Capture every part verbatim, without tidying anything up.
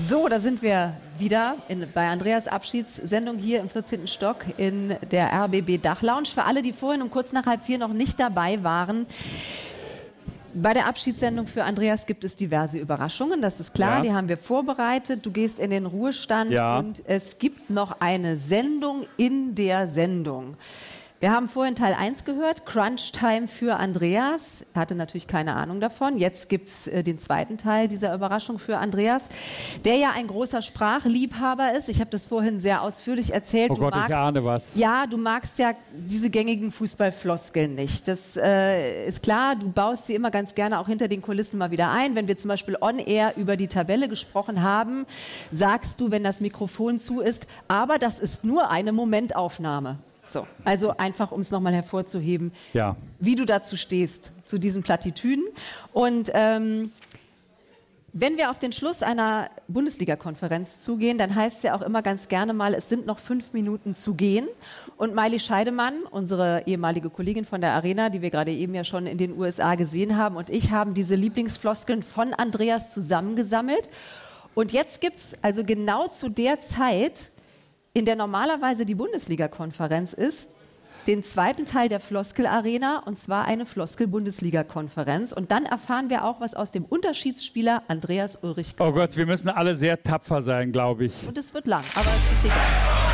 So, da sind wir wieder in, bei Andreas Abschiedssendung hier im vierzehnten Stock in der R B B Dachlounge. Für alle, die vorhin um kurz nach halb vier noch nicht dabei waren, bei der Abschiedssendung für Andreas gibt es diverse Überraschungen, das ist klar, ja. Die haben wir vorbereitet. Du gehst in den Ruhestand ja. Und es gibt noch eine Sendung in der Sendung. Wir haben vorhin Teil eins gehört, Crunch Time für Andreas. Er hatte natürlich keine Ahnung davon. Jetzt gibt's äh, den zweiten Teil dieser Überraschung für Andreas, der ja ein großer Sprachliebhaber ist. Ich habe das vorhin sehr ausführlich erzählt. Oh du Gott, magst, ich ahne was. Ja, du magst ja diese gängigen Fußballfloskeln nicht. Das äh, ist klar, du baust sie immer ganz gerne auch hinter den Kulissen mal wieder ein. Wenn wir zum Beispiel on-air über die Tabelle gesprochen haben, sagst du, wenn das Mikrofon zu ist, aber das ist nur eine Momentaufnahme. So, also einfach, um es nochmal hervorzuheben, ja. Wie du dazu stehst, zu diesen Plattitüden. Und ähm, wenn wir auf den Schluss einer Bundesliga-Konferenz zugehen, dann heißt es ja auch immer ganz gerne mal, es sind noch fünf Minuten zu gehen. Und Maili Scheidemann, unsere ehemalige Kollegin von der Arena, die wir gerade eben ja schon in den U S A gesehen haben, und ich haben diese Lieblingsfloskeln von Andreas zusammengesammelt. Und jetzt gibt's also genau zu der Zeit, in der normalerweise die Bundesliga-Konferenz ist, den zweiten Teil der Floskel-Arena, und zwar eine Floskel-Bundesliga-Konferenz. Und dann erfahren wir auch was aus dem Unterschiedsspieler Andreas Ulrich. Oh Gott, wir müssen alle sehr tapfer sein, glaube ich. Und es wird lang, aber es ist egal.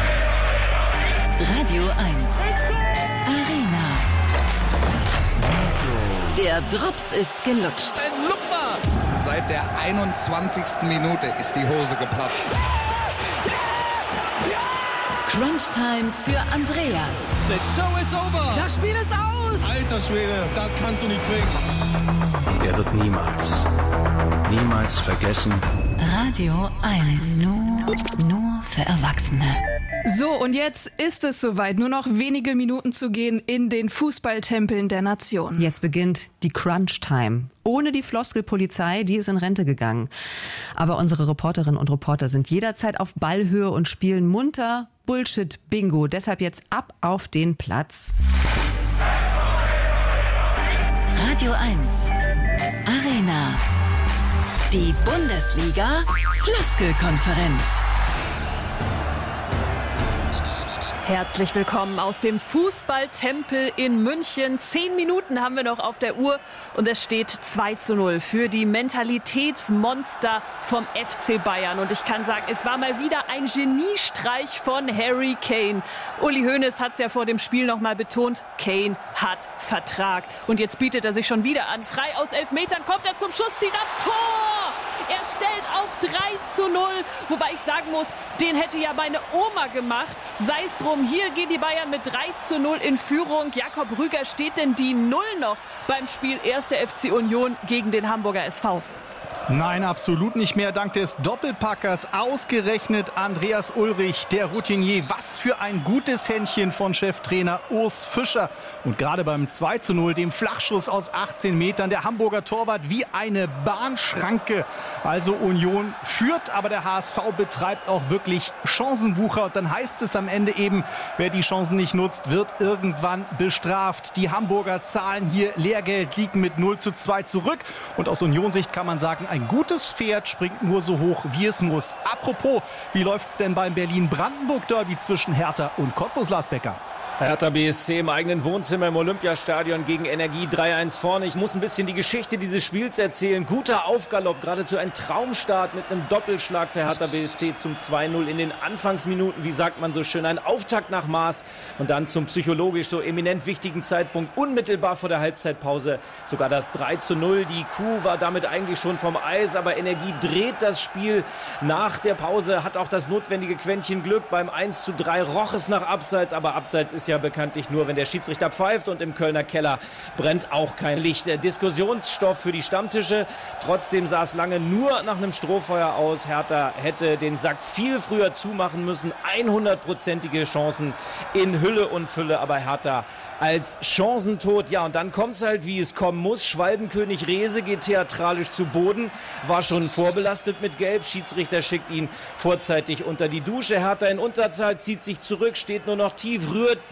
Radio eins. Arena. Der Drops ist gelutscht. Ein Lupfer! Seit der einundzwanzigsten Minute ist die Hose geplatzt. Crunch Time für Andreas. The show is over. Das Spiel ist aus. Alter Schwede, das kannst du nicht bringen. Er wird niemals, niemals vergessen. Radio eins. Nur, nur für Erwachsene. So, und jetzt ist es soweit. Nur noch wenige Minuten zu gehen in den Fußballtempeln der Nation. Jetzt beginnt die Crunch Time. Ohne die Floskelpolizei, die ist in Rente gegangen. Aber unsere Reporterinnen und Reporter sind jederzeit auf Ballhöhe und spielen munter Bullshit-Bingo. Deshalb jetzt ab auf den Platz. Radio eins. Arena. Die Bundesliga Floskelkonferenz. Herzlich willkommen aus dem Fußballtempel in München. Zehn Minuten haben wir noch auf der Uhr und es steht zwei zu null für die Mentalitätsmonster vom F C Bayern. Und ich kann sagen, es war mal wieder ein Geniestreich von Harry Kane. Uli Hoeneß hat es ja vor dem Spiel noch mal betont, Kane hat Vertrag. Und jetzt bietet er sich schon wieder an. Frei aus elf Metern kommt er zum Schuss, zieht ab, Tor! Er stellt auf drei zu null, wobei ich sagen muss, den hätte ja meine Oma gemacht. Sei es drum, hier gehen die Bayern mit drei zu null in Führung. Jakob Rüger, steht denn die Null noch beim Spiel erster F C Union gegen den Hamburger S V? Nein, absolut nicht mehr. Dank des Doppelpackers ausgerechnet Andreas Ulrich, der Routinier. Was für ein gutes Händchen von Cheftrainer Urs Fischer. Und gerade beim zwei zu null, dem Flachschuss aus achtzehn Metern, der Hamburger Torwart wie eine Bahnschranke. Also Union führt, aber der H S V betreibt auch wirklich Chancenwucher. Und dann heißt es am Ende eben, wer die Chancen nicht nutzt, wird irgendwann bestraft. Die Hamburger zahlen hier Lehrgeld, liegen mit null zu zwei zurück. Und aus Union-Sicht kann man sagen, ein gutes Pferd springt nur so hoch, wie es muss. Apropos, wie läuft's denn beim Berlin-Brandenburg-Derby zwischen Hertha und Cottbus, Lars Becker? Hertha B S C im eigenen Wohnzimmer im Olympiastadion gegen Energie drei eins vorne. Ich muss ein bisschen die Geschichte dieses Spiels erzählen. Guter Aufgalopp, geradezu ein Traumstart mit einem Doppelschlag für Hertha B S C zum zwei null in den Anfangsminuten. Wie sagt man so schön, ein Auftakt nach Maß und dann zum psychologisch so eminent wichtigen Zeitpunkt unmittelbar vor der Halbzeitpause sogar das drei zu null. Die Kuh war damit eigentlich schon vom Eis, aber Energie dreht das Spiel nach der Pause, hat auch das notwendige Quäntchen Glück. Beim eins zu drei roch es nach Abseits, aber Abseits ist ja bekanntlich nur, wenn der Schiedsrichter pfeift, und im Kölner Keller brennt auch kein Licht. Der Diskussionsstoff für die Stammtische. Trotzdem sah es lange nur nach einem Strohfeuer aus. Hertha hätte den Sack viel früher zumachen müssen. hundertprozentige Chancen in Hülle und Fülle, aber Hertha als Chancentod. Ja, und dann kommt es halt, wie es kommen muss. Schwalbenkönig Rehse geht theatralisch zu Boden, war schon vorbelastet mit Gelb. Schiedsrichter schickt ihn vorzeitig unter die Dusche. Hertha in Unterzahl, zieht sich zurück, steht nur noch tief, rührt